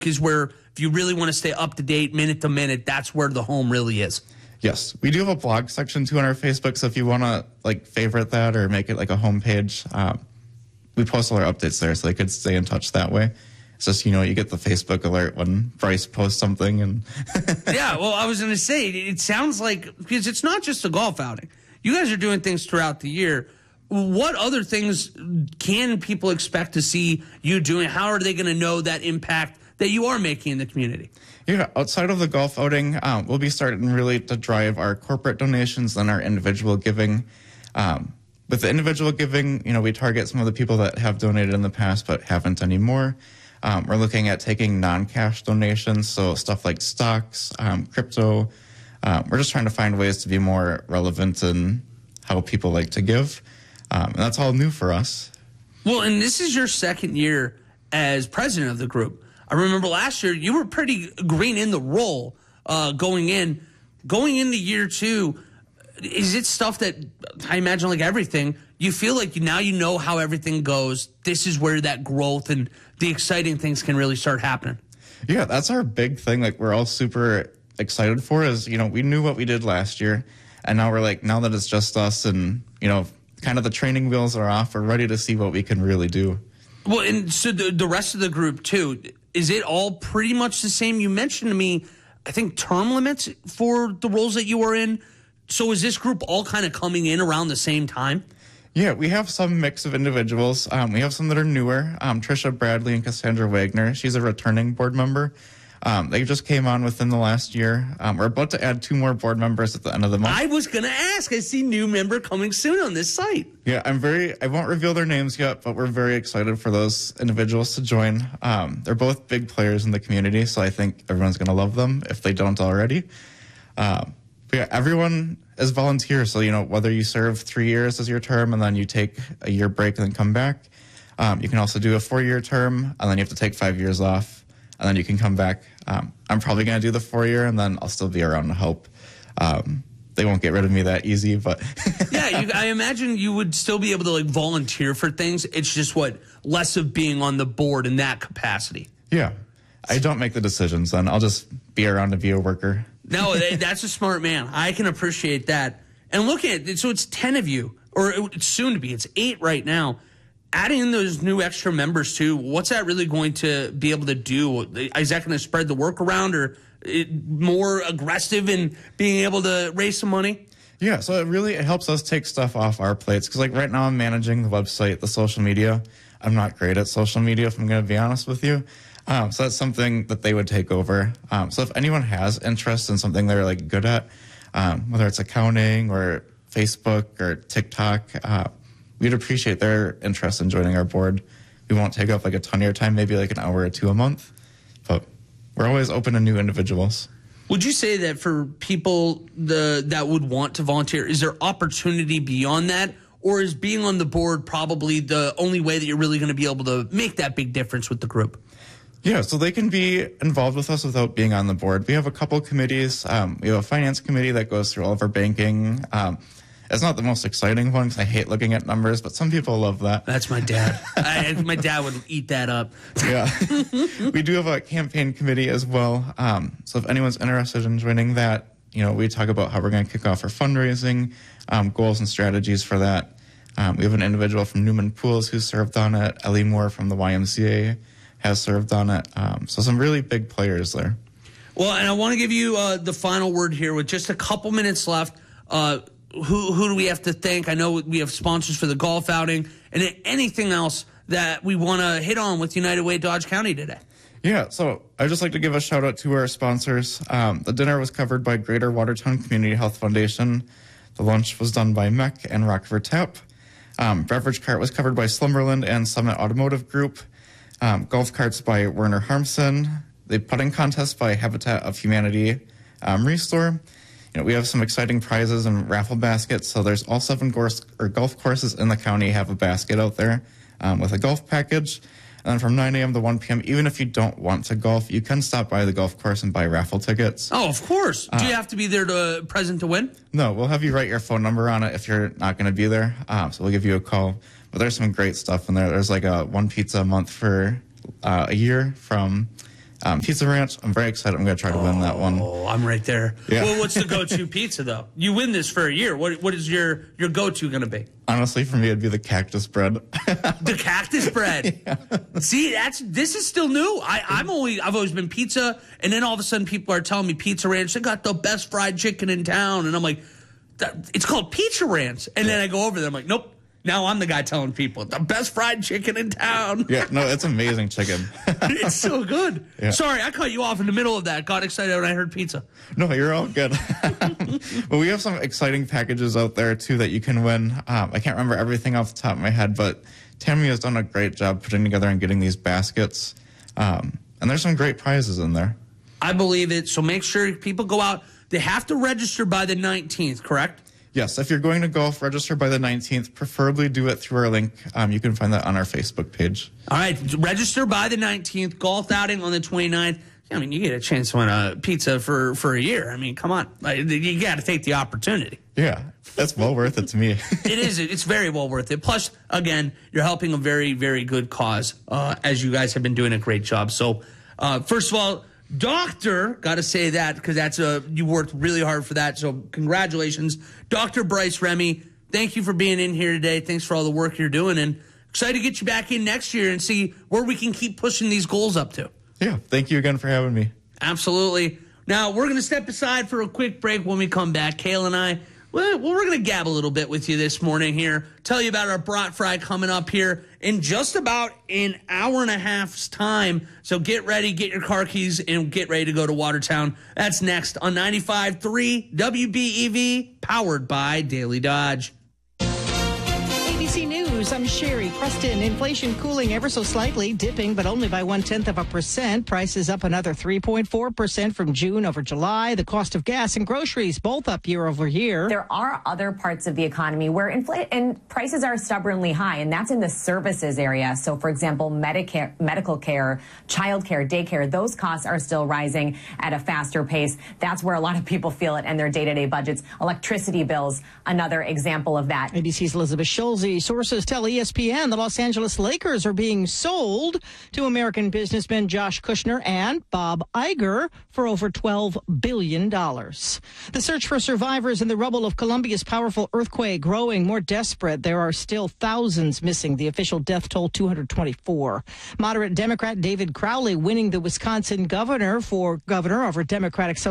is where if you really want to stay up to date, minute to minute, that's where the home really is. Yes, we do have a blog section too on our Facebook, so if you want to like favorite that or make it like a homepage, we post all our updates there, so they could stay in touch that way. It's just, you get the Facebook alert when Bryce posts something. And yeah, well, I was going to say, it sounds like, because it's not just a golf outing. You guys are doing things throughout the year. What other things can people expect to see you doing? How are they going to know that impact that you are making in the community? Yeah, outside of the golf outing, we'll be starting really to drive our corporate donations and our individual giving. With the individual giving, we target some of the people that have donated in the past but haven't anymore. We're looking at taking non-cash donations, so stuff like stocks, crypto. We're just trying to find ways to be more relevant in how people like to give. And that's all new for us. Well, and this is your second year as president of the group. I remember last year you were pretty green in the role going in. Going into year two, is it stuff that I imagine, like everything, you feel like now you know how everything goes? This is where that growth and the exciting things can really start happening. Yeah, that's our big thing. Like, we're all super excited for is, we knew what we did last year, and now we're like, now that it's just us and, kind of the training wheels are off, we're ready to see what we can really do. Well, and so the rest of the group too, is it all pretty much the same? You mentioned to me, I think, term limits for the roles that you are in. So is this group all kind of coming in around the same time? Yeah, we have some mix of individuals. We have some that are newer. Trisha Bradley and Cassandra Wagner. She's a returning board member. They just came on within the last year. We're about to add 2 more board members at the end of the month. I was going to ask. I see new member coming soon on this site. Yeah, I won't reveal their names yet, but we're very excited for those individuals to join. They're both big players in the community, so I think everyone's going to love them if they don't already. But yeah, everyone is volunteer. So, whether you serve 3 years as your term and then you take a year break and then come back, you can also do a 4-year term and then you have to take 5 years off and then you can come back. I'm probably going to do the 4-year and then I'll still be around to help. They won't get rid of me that easy, but yeah, I imagine you would still be able to volunteer for things. It's just less of being on the board in that capacity. Yeah, I don't make the decisions then. I'll just be around to be a worker. No, that's a smart man. I can appreciate that. And look at it. So it's 10 of you, or it's soon to be. It's 8 right now. Adding in those new extra members too, what's that really going to be able to do? Is that going to spread the work around, or more aggressive in being able to raise some money? Yeah, so it helps us take stuff off our plates. Because right now I'm managing the website, the social media. I'm not great at social media, if I'm going to be honest with you. So that's something that they would take over. So if anyone has interest in something they're good at, whether it's accounting or Facebook or TikTok, we'd appreciate their interest in joining our board. We won't take up a ton of your time, maybe an hour or 2 a month, but we're always open to new individuals. Would you say that for people that would want to volunteer, is there opportunity beyond that? Or is being on the board probably the only way that you're really going to be able to make that big difference with the group? Yeah, so they can be involved with us without being on the board. We have a couple committees. We have a finance committee that goes through all of our banking. It's not the most exciting one because I hate looking at numbers, but some people love that. That's my dad. My dad would eat that up. Yeah. We do have a campaign committee as well. So if anyone's interested in joining that, we talk about how we're going to kick off our fundraising, goals and strategies for that. We have an individual from Newman Pools who served on it. Ellie Moore from the YMCA has served on it. So some really big players there. Well, and I want to give you the final word here with just a couple minutes left. Who do we have to thank? I know we have sponsors for the golf outing and anything else that we want to hit on with United Way Dodge County today. Yeah, so I'd just like to give a shout out to our sponsors. The dinner was covered by Greater Watertown Community Health Foundation. The lunch was done by MEC and Rock River Tap. Beverage cart was covered by Slumberland and Summit Automotive Group. Golf carts by Werner Harmson. The putting contest by Habitat of Humanity Restore. We have some exciting prizes and raffle baskets. So there's all 7 golf courses in the county have a basket out there with a golf package. And then from 9 a.m. to 1 p.m., even if you don't want to golf, you can stop by the golf course and buy raffle tickets. Oh, of course. Do you have to be there present to win? No, we'll have you write your phone number on it if you're not going to be there. So we'll give you a call. But there's some great stuff in there. There's 1 pizza a month for a year from Pizza Ranch, I'm very excited. I'm going to try to win that one. Oh, I'm right there. Yeah. Well, what's the go-to pizza, though? You win this for a year. What is your go-to going to be? Honestly, for me, it'd be the cactus bread. The cactus bread. Yeah. See, this is still new. I've always been pizza, and then all of a sudden people are telling me Pizza Ranch, they got the best fried chicken in town, and I'm like, it's called Pizza Ranch, and then I go over there, I'm like, nope. Now I'm the guy telling people the best fried chicken in town. Yeah, no, it's amazing chicken. It's so good. Yeah. Sorry, I cut you off in the middle of that. Got excited when I heard pizza. No, you're all good. Well, we have some exciting packages out there, too, that you can win. I can't remember everything off the top of my head, but Tammy has done a great job putting together and getting these baskets. And there's some great prizes in there. I believe it. So make sure people go out. They have to register by the 19th, correct? Yes, if you're going to golf, register by the 19th. Preferably do it through our link. You can find that on our Facebook page. All right, register by the 19th. Golf outing on the 29th. I mean, you get a chance to win a pizza for a year. I mean, come on. You got to take the opportunity. Yeah, that's well worth it to me. It is. It's very well worth it. Plus, again, you're helping a very, very good cause, as you guys have been doing a great job. So, first of all, Doctor, got to say that because you worked really hard for that. So congratulations, Dr. Bryce Remy. Thank you for being in here today. Thanks for all the work you're doing, and excited to get you back in next year and see where we can keep pushing these goals up to. Yeah, thank you again for having me. Absolutely. Now we're going to step aside for a quick break. When we come back, Kale and I, we're going to gab a little bit with you this morning here. Tell you about our brat fry coming up here in just about an hour and a half's time. So get ready, get your car keys, and get ready to go to Watertown. That's next on 95.3 WBEV, powered by Daily Dodge. ABC News, I'm Sherry Preston. Inflation cooling ever so slightly, dipping, but only by 0.1%. Prices up another 3.4% from June over July. The cost of gas and groceries both up year over year. There are other parts of the economy where prices are stubbornly high, and that's in the services area. So, for example, medical care, child care, daycare, those costs are still rising at a faster pace. That's where a lot of people feel it in their day-to-day budgets. Electricity bills, another example of that. ABC's Elizabeth Schulze. Sources tell ESPN the Los Angeles Lakers are being sold to American businessmen Josh Kushner and Bob Iger for over $12 billion. The search for survivors in the rubble of Colombia's powerful earthquake growing more desperate. There are still thousands missing. The official death toll, 224. Moderate Democrat David Crowley winning the Wisconsin governor over Democratic